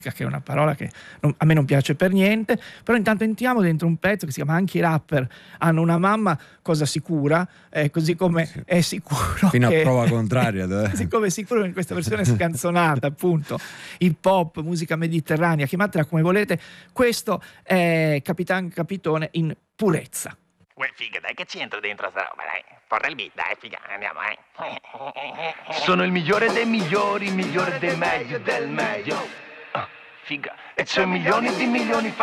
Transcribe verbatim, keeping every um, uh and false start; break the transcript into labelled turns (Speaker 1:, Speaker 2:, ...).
Speaker 1: che è una parola che non, a me non piace per niente, però intanto entriamo dentro un pezzo che si chiama Anche i rapper hanno una mamma, cosa sicura, eh, così come
Speaker 2: sì.
Speaker 1: è sicuro
Speaker 2: fino
Speaker 1: che,
Speaker 2: a prova contraria
Speaker 1: così come è sicuro che in questa versione scanzonata, appunto, hip hop, musica mediterranea, chiamatela come volete, questo è Capitan Capitone in purezza.
Speaker 3: Uè, figa, dai, che c'entro dentro sta roba, dai. Porta il beat, dai, figa, andiamo, eh. Sono il migliore dei migliori, il migliore dei meglio del meglio. Ah, figa, e c'è milioni di milioni